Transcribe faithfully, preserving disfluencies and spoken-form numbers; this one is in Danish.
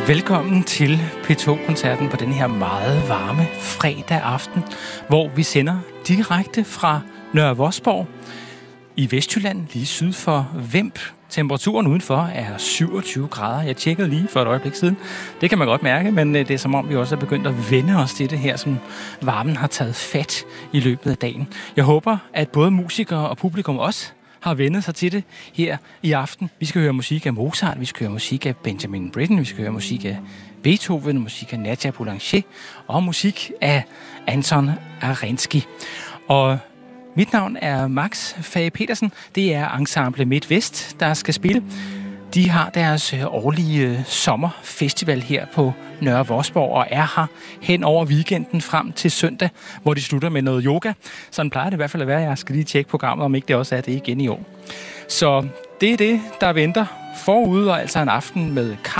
Velkommen til P to-koncerten på den her meget varme fredag aften, hvor vi sender direkte fra Nørre Vosborg i Vestjylland, lige syd for Vemb. Temperaturen udenfor er syvogtyve grader. Jeg tjekkede lige for et øjeblik siden. Det kan man godt mærke, men det er som om, vi også er begyndt at vende os til det her, som varmen har taget fat i løbet af dagen. Jeg håber, at både musikere og publikum også har vendt sig til det her i aften. Vi skal høre musik af Mozart, vi skal høre musik af Benjamin Britten, vi skal høre musik af Beethoven, musik af Nadia Boulanger og musik af Anton Arensky. Og mit navn er Max Fage Petersen. Det er Ensemble Midtvest, der skal spille. De har deres årlige sommerfestival her på Nørre Vosborg og er her hen over weekenden frem til søndag, hvor de slutter med noget yoga. Sådan plejer det i hvert fald at være. Jeg skal lige tjekke programmet, om ikke det også er det igen i år. Så det er det, der venter forude, og altså en aften med